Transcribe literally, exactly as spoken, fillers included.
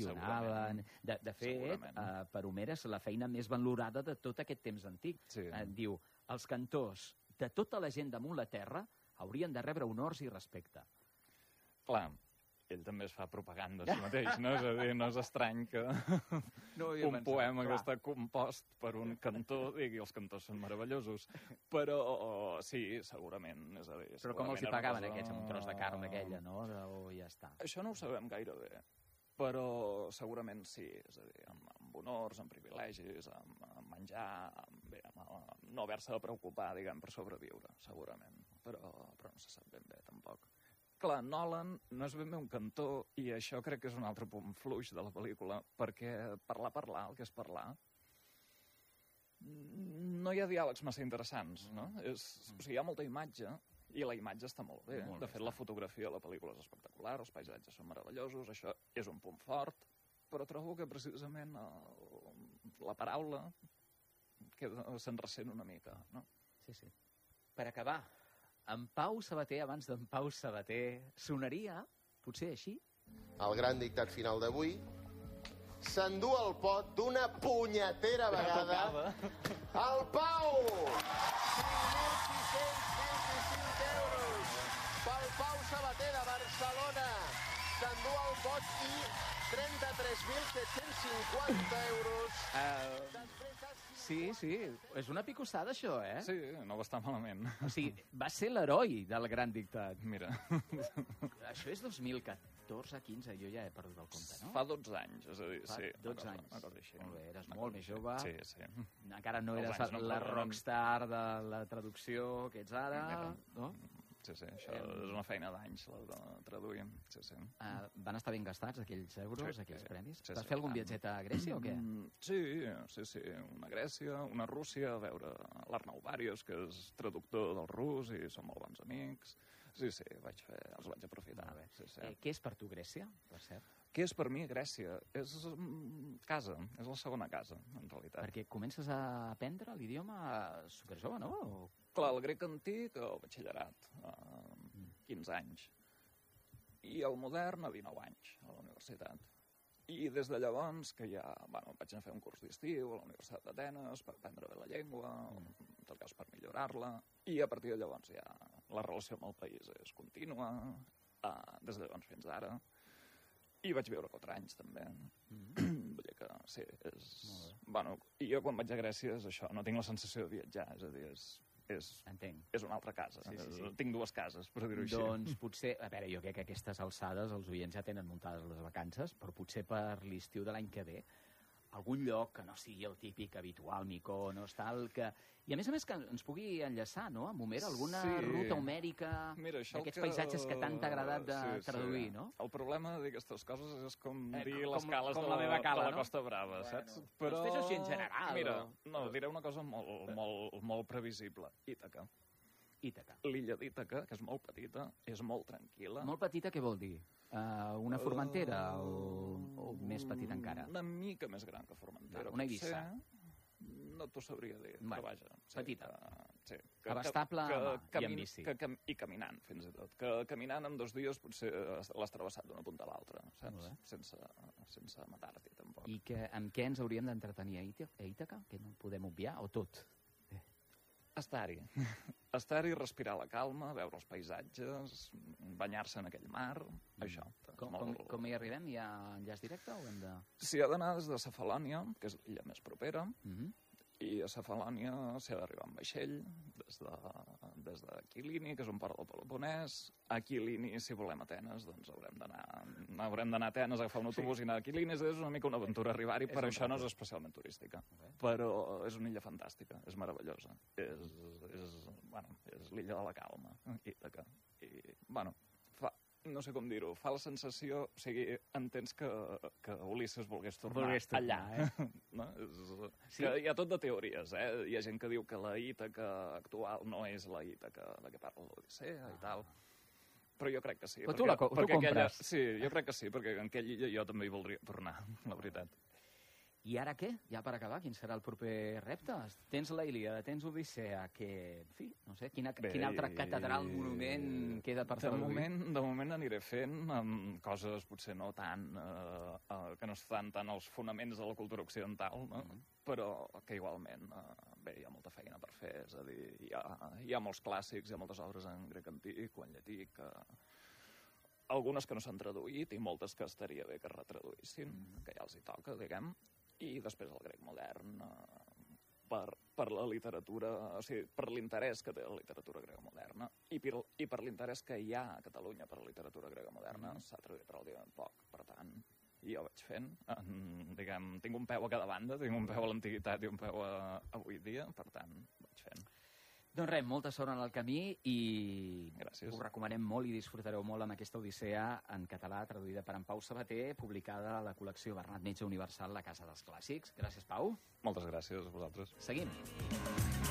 funcionaven. De, de fet, uh, per Homer és la feina més valorada de tot aquest temps antic. Sí. Uh, diu, els cantors de tota la gent damunt la terra haurien de rebre honors i respecte. Clar, ell també es fa propaganda a si mateix, no? És a dir, no és estrany que no un pensat, poema clar. que està compost per un cantor digui els cantors són meravellosos. Però sí, segurament. És a dir, però com els hi pagaven aquests, amb un tros de carn aquella, no? O ja està. Això no ho sabem gaire bé, però segurament sí. És a dir, amb, amb honors, amb privilegis, amb, amb menjar, amb, bé, amb, amb no haver-se de preocupar, diguem, per sobreviure, segurament. Però, però no se sap ben bé, tampoc. Clar, Nolan no és ben bé un cantor, i això crec que és un altre punt fluix de la pel·lícula, perquè parlar, parlar, el que és parlar, no hi ha diàlegs massa interessants, no? És, o sigui, hi ha molta imatge, i la imatge està molt bé. Molt de fet, bé. La fotografia de la pel·lícula és espectacular, els paisatges són meravellosos, això és un punt fort, però trobo que precisament el, la paraula se'n ressent una mica, no? Sí, sí. Per acabar, en Pau Sabater, abans d'en Pau Sabater, sonaria, potser així? El gran dictat final d'avui s'endú el pot d'una punyetera vegada el Pau! cinc mil sis-cents vint-i-cinc euros pel Pau Sabater de Barcelona. S'endú el pot i trenta-tres mil set-cents cinquanta euros. Uh, sí, sí, és una picossada, això, eh? Sí, no va estar malament. O sigui, va ser l'heroi del gran dictat. Mira. Això és dos mil catorze quinze, jo ja he perdut el compte, no? Fa dotze anys, és a dir, Fa sí. dotze cosa, anys. Una cosa així. Molt bé, eres molt més jove. Sí, sí. Encara no eres no la rockstar de la traducció que ets ara, no? Sí, sí, això eh, és una feina d'anys, la de traduir. Sí, sí. Uh, van estar ben gastats, aquells euros, sí, aquells sí, premis? Sí, Vas sí, fer algun viatget a Grècia o què? Sí, sí, sí. Una a Grècia, una a Rússia, a veure l'Arnau Bàrios, que és traductor del rus, i som molt bons amics. Sí, sí, vaig fer, els vaig aprofitar. Ah, sí, sí. Eh, què és per tu Grècia, per cert? Què és per mi Grècia? És casa, és la segona casa, en realitat. Perquè comences a aprendre l'idioma superjove, no? O... Clar, el grec antic, el batxillerat, a quinze anys. I el modern, a dinou anys, a la universitat. I des de llavors, que ja, bueno, vaig anar a fer un curs d'estiu a la Universitat d'Atenes per aprendre bé la llengua, mm. en tot cas per millorar-la, i a partir de llavors ja la relació amb el país és contínua, uh, des de llavors fins ara. I vaig viure quatre anys, també. Mm. Vull dir que, sí, és... Bueno, i jo quan vaig a Grècia és això, no tinc la sensació de viatjar, és a dir, és... És, és una altra casa. Sí, sí, sí. Tinc dues cases, per dir-ho així. Doncs potser... A veure, jo crec que a aquestes alçades els oients ja tenen muntades les vacances, però potser per l'estiu de l'any que ve algun lloc que no sigui el típic habitual, Mykonos, tal, que... I a més a més que ens pugui enllaçar, no?, amb Homer, alguna sí. ruta homèrica d'aquests que... paisatges que tant t'ha agradat de sí, traduir, sí. no? El problema d'aquestes coses és com eh, dir com, les cales com de, la, la, cala, de la no? Costa Brava, bueno, saps? Però... Doncs fes-ho així en general. Mira, o... no, diré una cosa molt, molt, molt previsible. Ítaca. Ítaca. L'illa d'Ítaca, que és molt petita, és molt tranquil·la. Molt petita, què vol dir? Uh, una Formentera uh, o, o més petita encara? Una mica més gran que Formentera. No, una Eivissa. No t'ho sabria dir, bueno, però vaja. Sí, petita. Que, sí, que, abastable que, que, que, i en bici. Que, que, I caminant, fins i tot. Que caminant en dos dies potser l'has travessat d'una punta a l'altra, saps? Sense, sense matar-t'hi, tampoc. I que, amb què ens hauríem d'entretenir a Ítaca? Que no podem obviar, o tot? Estar-hi. Estar-hi, respirar la calma, veure els paisatges, banyar-se en aquell mar, mm. això. Com, molt... com, com hi arribem? Hi ha enllaç directe o hem de...? S'hi ha d'anar des de Cefalònia, que és l'illa més propera, mm-hmm. i a Cefalònia s'hi ha d'arribar amb vaixell, des de, des de Quilini, que és un port del Peloponès. A Quilini, si volem Atenes, doncs haurem d'anar haurem d'anar a Atenes a agafar un autobús sí. i anar a Quilini. És una mica una aventura arribar-hi, per això no és especialment turística. Okay. Però és una illa fantàstica, és meravellosa. És, és, bueno, és l'illa de la calma, Ítaca. I, bueno, fa... no sé com dir-ho, fa la sensació, o sigui, entens que, que Ulisses volgués tornar volgués tornar, allà, eh? No? És, sí? Que hi ha tot de teories, eh? Hi ha gent que diu que la Ítaca actual no és la Ítaca de què parla l'Odissea i tal, però jo crec que sí. Però tu, la, tu compres. Aquella, sí, jo crec que sí, perquè en aquella illa jo també hi voldria tornar, la veritat. I ara què? Ja per acabar, quin serà el proper repte? Tens la Ilíada, tens Odissea, que, en fi, no sé, quina, Bé, quina altra catedral, monument queda per de traduir? moment, de moment aniré fent um, coses potser no tan... Uh, uh, que no estan tant als fonaments de la cultura occidental, no? Mm-hmm. Però que igualment, uh, bé, hi ha molta feina per fer, és a dir, hi ha, hi ha molts clàssics, hi ha moltes obres en grec antic o en llatí que... Algunes que no s'han traduït i moltes que estaria bé que es retraduïssin, mm. que ja els hi toca, diguem. I després el grec modern, eh, per, per la literatura, o sigui, per l'interès que té la literatura grega moderna i per, i per l'interès que hi ha a Catalunya per la literatura grega moderna, mm. s'ha traduït relativament poc. Per tant, jo vaig fent, en, diguem, tinc un peu a cada banda, tinc un peu a l'antiguitat i un peu a, a avui dia, per tant, vaig fent. Doncs res, molta sort en el camí i Gràcies. Us recomanem molt i disfrutareu molt amb aquesta Odissea en català, traduïda per en Pau Sabater, publicada a la col·lecció Bernat Metge Universal, La Casa dels Clàssics. Gràcies, Pau. Moltes gràcies a vosaltres. Seguim.